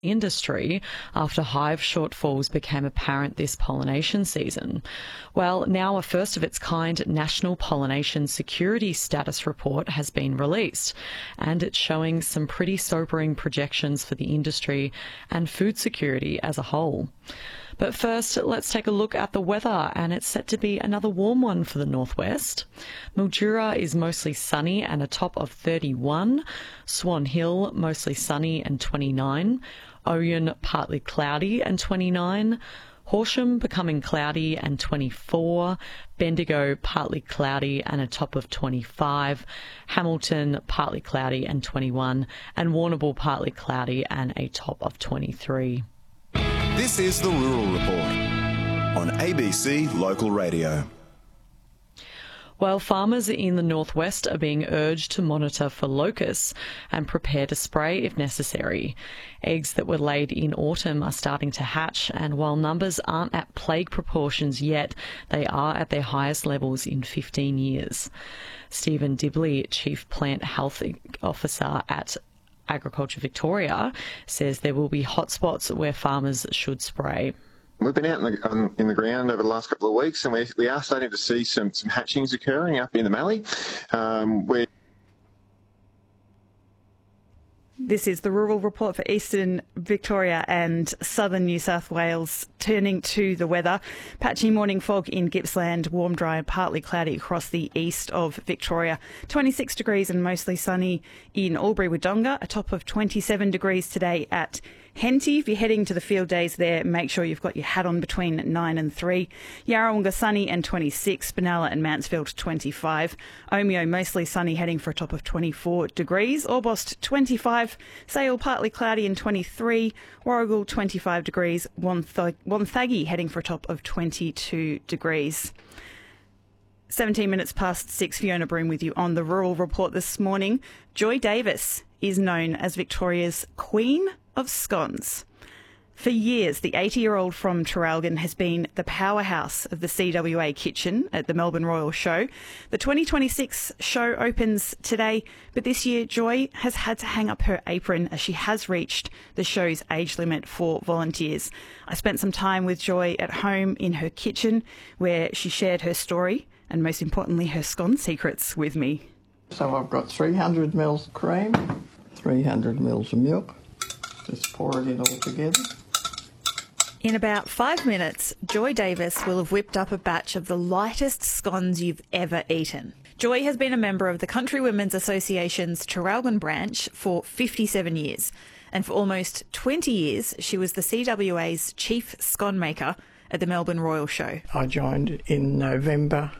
industry after hive shortfalls became apparent this pollination season. Well, now a first of its kind National Pollination Security Status Report has been released, and it's showing some pretty sobering projections for the industry and food security as a whole. But first, let's take a look at the weather, and it's set to be another warm one for the northwest. Mildura is mostly sunny and a top of 31. Swan Hill, mostly sunny and 29. Oyen, partly cloudy and 29. Horsham becoming cloudy and 24. Bendigo, partly cloudy and a top of 25. Hamilton, partly cloudy and 21. And Warrnambool, partly cloudy and a top of 23. This is the Rural Report on ABC Local Radio. Well, farmers in the northwest are being urged to monitor for locusts and prepare to spray if necessary. Eggs that were laid in autumn are starting to hatch, and while numbers aren't at plague proportions yet, they are at their highest levels in 15 years. Stephen Dibley, Chief Plant Health Officer at Agriculture Victoria, says there will be hotspots where farmers should spray. We've been out in the ground over the last couple of weeks, and we are starting to see some hatchings occurring up in the Mallee. This is the Rural Report for Eastern Victoria and Southern New South Wales. Turning to the weather, patchy morning fog in Gippsland, warm, dry and partly cloudy across the east of Victoria. 26 degrees and mostly sunny in Albury-Wodonga, a top of 27 degrees today at Henty. If you're heading to the field days there, make sure you've got your hat on between 9 and 3. Yarrawonga sunny and 26. Benalla and Mansfield 25. Omeo mostly sunny, heading for a top of 24 degrees. Orbost 25. Sale partly cloudy and 23. Warragul 25 degrees. Wonthaggi heading for a top of 22 degrees. 17 minutes past 6, Fiona Broom with you on the Rural Report this morning. Joy Davis is known as Victoria's Queen of Scones. For years, the 80-year-old from Traralgon has been the powerhouse of the CWA kitchen at the Melbourne Royal Show. The 2026 show opens today, but this year Joy has had to hang up her apron as she has reached the show's age limit for volunteers. I spent some time with Joy at home in her kitchen, where she shared her story and, most importantly, her scone secrets with me. So I've got 300 mils of cream, 300 mils of milk. Just pour it in all together. In about 5 minutes, Joy Davis will have whipped up a batch of the lightest scones you've ever eaten. Joy has been a member of the Country Women's Association's Traralgon branch for 57 years, and for almost 20 years she was the CWA's chief scone maker at the Melbourne Royal Show. I joined in November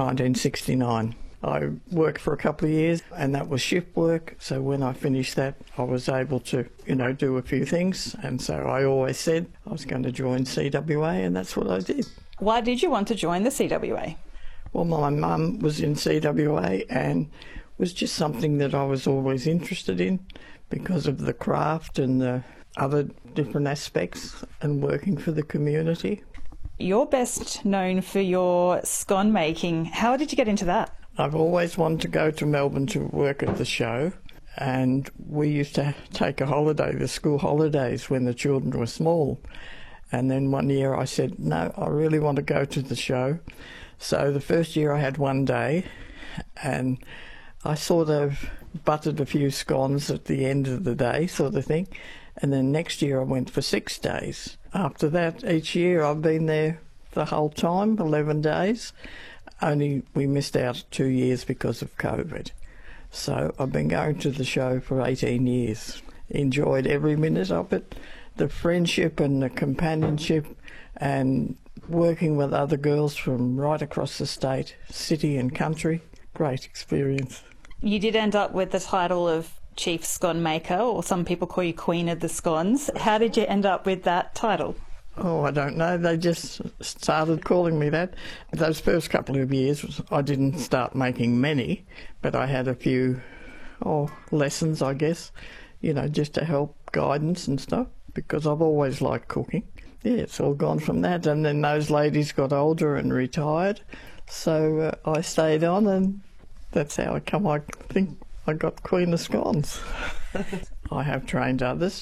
1969. I worked for a couple of years, and that was shift work, so when I finished that I was able to, do a few things, and so I always said I was going to join CWA, and that's what I did. Why did you want to join the CWA? Well, my mum was in CWA and it was just something that I was always interested in because of the craft and the other different aspects and working for the community. You're best known for your scone making. How did you get into that? I've always wanted to go to Melbourne to work at the show, and we used to take a holiday, the school holidays, when the children were small. And then one year I said, no, I really want to go to the show. So the first year I had one day, and I sort of buttered a few scones at the end of the day, sort of thing. And then next year I went for 6 days. After that, each year I've been there the whole time, 11 days. Only we missed out 2 years because of COVID. So I've been going to the show for 18 years. Enjoyed every minute of it. The friendship and the companionship and working with other girls from right across the state, city and country. Great experience. You did end up with the title of Chief Scone Maker, or some people call you Queen of the Scones. How did you end up with that title? Oh, I don't know. They just started calling me that. Those first couple of years, I didn't start making many, but I had a few lessons, I guess, just to help guidance and stuff, because I've always liked cooking. Yeah, it's all gone from that. And then those ladies got older and retired, so I stayed on, and that's how I think I got Queen of Scones. I have trained others.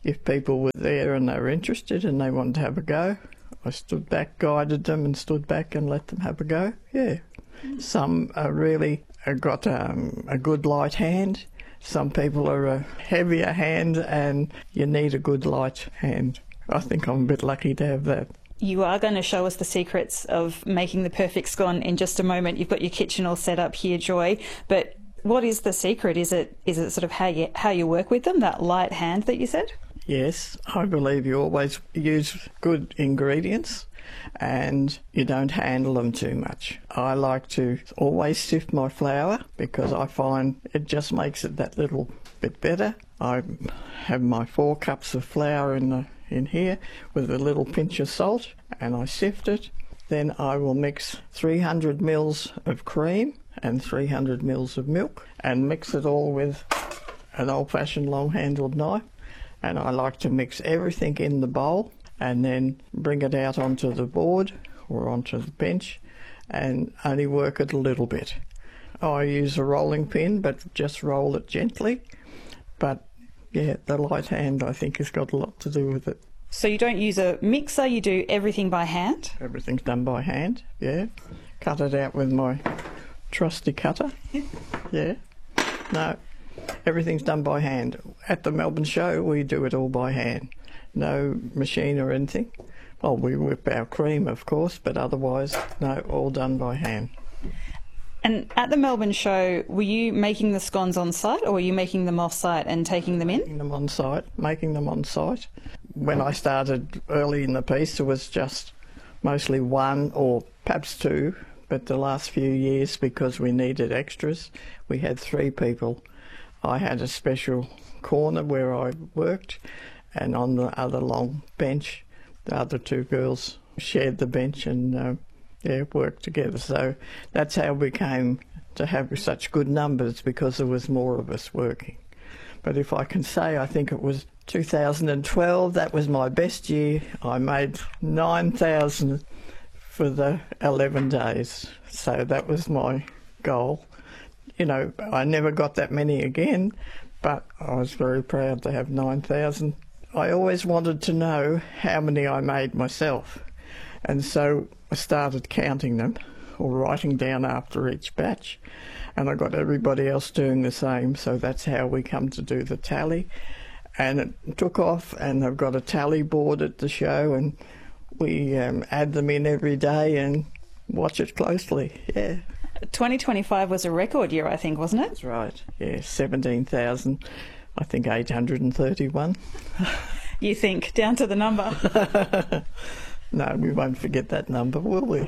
If people were there and they were interested and they wanted to have a go, I stood back, guided them and stood back and let them have a go. Yeah. Some are really got a good light hand. Some people are a heavier hand and you need a good light hand. I think I'm a bit lucky to have that. You are going to show us the secrets of making the perfect scone in just a moment. You've got your kitchen all set up here, Joy, but what is the secret? Is it sort of how you work with them, that light hand that you said? Yes, I believe you always use good ingredients and you don't handle them too much. I like to always sift my flour because I find it just makes it that little bit better. I have my 4 cups of flour in here with a little pinch of salt and I sift it. Then I will mix 300 mils of cream and 300 mils of milk and mix it all with an old-fashioned long-handled knife. And I like to mix everything in the bowl and then bring it out onto the board or onto the bench and only work it a little bit. I use a rolling pin, but just roll it gently. But yeah, the light hand I think has got a lot to do with it. So you don't use a mixer, you do everything by hand? Everything's done by hand, yeah. Cut it out with my trusty cutter, yeah. No, everything's done by hand. At the Melbourne show, we do it all by hand. No machine or anything. Well, we whip our cream, of course, but otherwise, no, all done by hand. And at the Melbourne show, were you making the scones on site or were you making them off site and taking them in? Making them on site. When I started early in the piece, there was just mostly 1 or perhaps 2, but the last few years, because we needed extras, we had 3 people. I had a special corner where I worked, and on the other long bench, the other 2 girls shared the bench and worked together. So that's how we came to have such good numbers, because there was more of us working. But if I can say, I think it was 2012, that was my best year. I made 9,000 for the 11 days. So that was my goal. You know, I never got that many again, but I was very proud to have 9,000. I always wanted to know how many I made myself. And so I started counting them or writing down after each batch. And I got everybody else doing the same. So that's how we come to do the tally. And it took off, and I've got a tally board at the show, and we add them in every day and watch it closely. Yeah. 2025 was a record year, I think, wasn't it? That's right. Yeah, 17,000, I think 831. You think, down to the number. No, we won't forget that number, will we?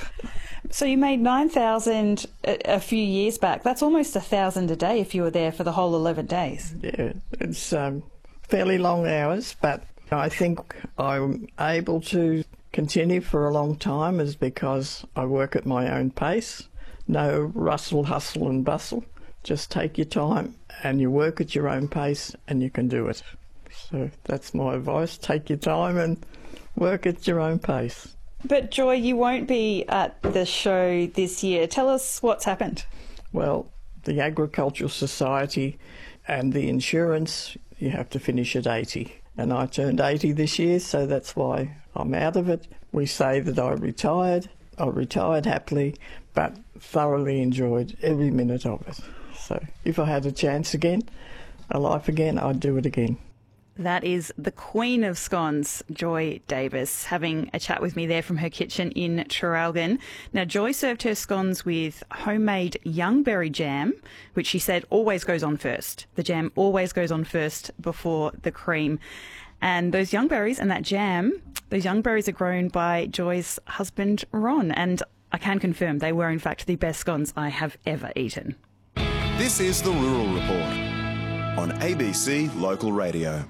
So you made 9,000 a few years back. That's almost 1,000 a day if you were there for the whole 11 days. Yeah, it's fairly long hours, but I think I'm able to continue for a long time is because I work at my own pace. No rustle, hustle and bustle. Just take your time and you work at your own pace and you can do it. So that's my advice. Take your time and work at your own pace. But Joy, you won't be at the show this year. Tell us what's happened. Well, the Agricultural Society and the insurance, you have to finish at 80. And I turned 80 this year, so that's why I'm out of it. We say that I retired. I retired happily, but thoroughly enjoyed every minute of it. So if I had a chance again, a life again, I'd do it again. That is the Queen of Scones, Joy Davis, having a chat with me there from her kitchen in Traralgon. Now, Joy served her scones with homemade youngberry jam, which she said always goes on first. The jam always goes on first before the cream. And those youngberries and that jam, those youngberries are grown by Joy's husband, Ron. And I can confirm they were, in fact, the best scones I have ever eaten. This is the Rural Report on ABC Local Radio.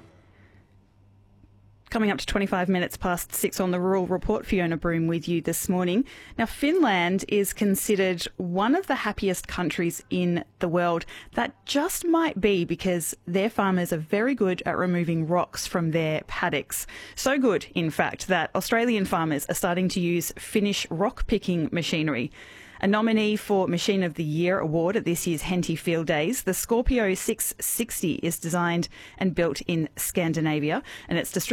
Coming up to 25 minutes past 6 on the Rural Report, Fiona Broom with you this morning. Now, Finland is considered one of the happiest countries in the world. That just might be because their farmers are very good at removing rocks from their paddocks. So good, in fact, that Australian farmers are starting to use Finnish rock picking machinery. A nominee for Machine of the Year award at this year's Henty Field Days, the Scorpio 660 is designed and built in Scandinavia, and it's distributed